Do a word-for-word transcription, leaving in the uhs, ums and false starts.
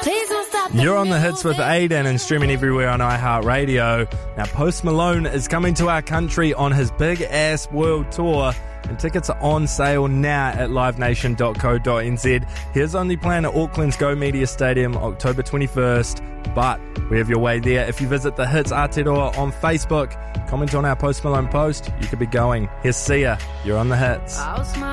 You're on the hits with Aiden and streaming everywhere on iHeartRadio. Now, Post Malone is coming to our country on his big-ass world tour, and tickets are on sale now at live nation dot co dot n z. Here's only playing at Auckland's Go Media Stadium, October twenty-first, but we have your way there. If you visit the Hits Aotearoa on Facebook, comment on our Post Malone post, you could be going. Here's Sia, you're on the hits.